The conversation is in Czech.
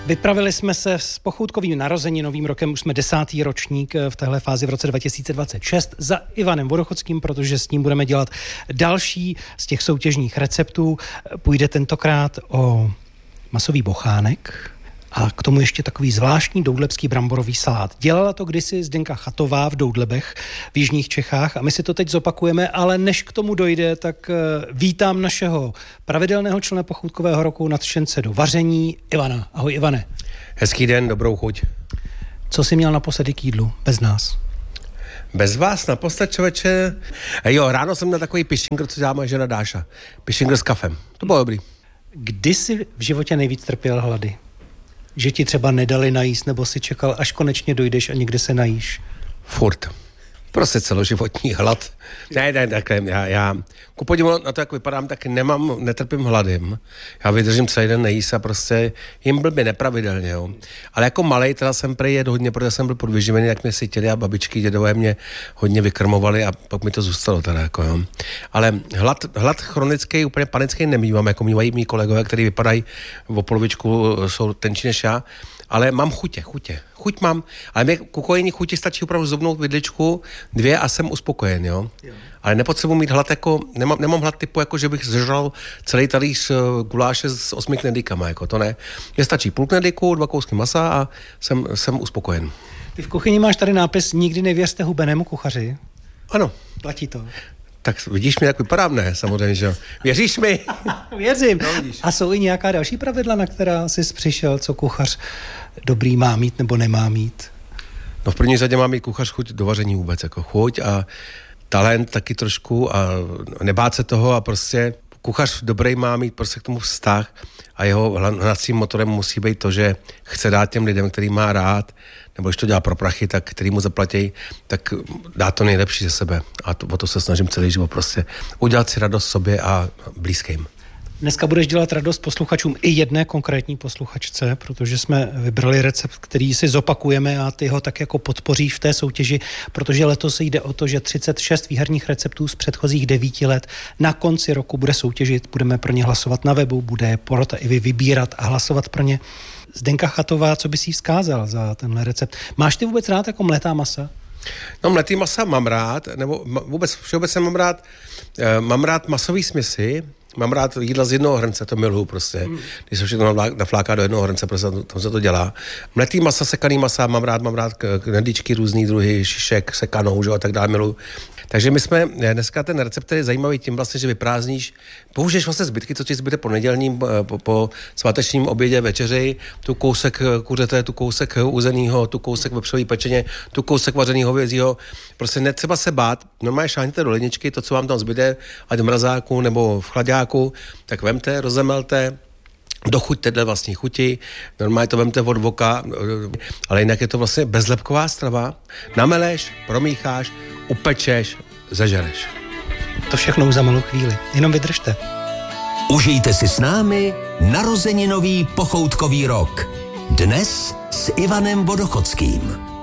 Vypravili jsme se s pochoutkovým narozeninovým rokem, už jsme 10. ročník v téhle fázi v roce 2026 za Ivanem Vodochodským, protože s ním budeme dělat další z těch soutěžních receptů. Půjde tentokrát o masový bochánek a k tomu ještě takový zvláštní doudlebský bramborový salát. Dělala to kdysi Zdenka Chatová v Doudlebech v jižních Čechách a my si to teď zopakujeme, ale než k tomu dojde, tak vítám našeho pravidelného člena pochoutkového roku, nadšence do vaření, Ivana. Ahoj, Ivane. Hezký den, dobrou chuť. Co jsi měl naposledy k jídlu? Bez nás. Bez vás naposled, člověče? Jo, ráno jsem měl takový pišingr, co dělá moje žena Dáša. Pišingr s kafem. To bylo dobrý. Kdy jsi v životě nejvíc trpěl hlady? Že ti třeba nedali najíst, nebo si čekal, až konečně dojdeš a někde se najíš? Furt. Prostě celoživotní hlad. Ne, takhle, já ku podivu na to, jak vypadám, tak netrpím hladem. Já vydržím celý den nejíst a prostě jim blbě nepravidelně, jo. Ale jako malej teda jsem prej jedl hodně, protože jsem byl podvyživený, jak mě sytili a babičky, dědové mě hodně vykrmovali a pak mi to zůstalo teda, jako jo. Ale hlad chronický, úplně panický nemývám, jako mývají mý kolegové, kteří vypadají o polovičku, jsou tenčí než já. Ale mám chutě. Chuť mám, ale mě k ukojení chuti stačí opravdu zobnout vidličku, 2 a jsem uspokojen, jo. Ale nepotřebuji mít hlad jako, nemám hlad typu, jako že bych zežral celý talíř guláše s 8 knedlíkama, jako to ne. Mně stačí půl knedlíku, 2 kousky masa a jsem uspokojen. Ty v kuchyni máš tady nápis Nikdy nevěřte hubenému kuchaři. Ano. Platí to. Tak vidíš mi, jak vypadám, ne? Samozřejmě, že jo. Věříš mi? Věřím. No, a jsou i nějaká další pravidla, na která jsi přišel, co kuchař dobrý má mít nebo nemá mít? No v první řadě má mít kuchař chuť do vaření vůbec, jako chuť a talent taky trošku a nebát se toho a prostě kuchař dobrý má mít prostě k tomu vztah a jeho hnacím motorem musí být to, že chce dát těm lidem, který má rád, nebo když to dělá pro prachy, tak který mu zaplatí, tak dá to nejlepší ze sebe. A o to se snažím celý život prostě udělat si radost sobě a blízkým. Dneska budeš dělat radost posluchačům i jedné konkrétní posluchačce, protože jsme vybrali recept, který si zopakujeme a ty ho tak jako podpoříš v té soutěži, protože letos jde o to, že 36 výherních receptů z předchozích 9 let na konci roku bude soutěžit, budeme pro ně hlasovat na webu, bude porota i vy vybírat a hlasovat pro ně. Zdenka Chatová, co bys jí vzkázal za tenhle recept? Máš ty vůbec rád jako mletá masa? No mletý masa mám rád, nebo vůbec všeobecně mám rád masový směsi. Mám rád jídla z jednoho hrnce, to miluju prostě. Když se všechno nafláká do jednoho hrnce, prostě tam se to dělá. Mletý masa, sekaný masa, mám rád knedlíčky, různý druhy, šišek, sekanou, že a tak dále, miluju. Takže my jsme, dneska ten recept je zajímavý tím vlastně, že vyprázdníš, použiješ vlastně zbytky, co ti zbyde po nedělním, po svátečním obědě, večeři, tu kousek kuřete, tu kousek uzenýho, tu kousek vepřový pečeně, tu kousek vařenýho hovězího. Prostě netřeba se bát, normálně šáhněte do ledničky, to, co vám tam zbyde, ať v mrazáku nebo v chladáku, tak vemte, rozemelte, dochuťte dle vlastní chuti, normálně to vemte od voka, ale jinak je to vlastně bezlepková strava. Nameleš, promícháš, upečeš, zažereš. To všechno už za malou chvíli, jenom vydržte. Užijte si s námi narozeninový pochoutkový rok. Dnes s Ivanem Vodochodským.